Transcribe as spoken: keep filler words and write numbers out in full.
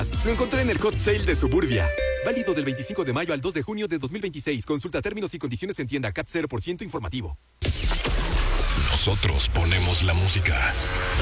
Lo encontré en el Hot Sale de Suburbia. Válido del veinticinco de mayo al dos de junio de dos mil veintiséis. Consulta términos y condiciones en tienda. C A T cero por ciento informativo. Nosotros ponemos la música.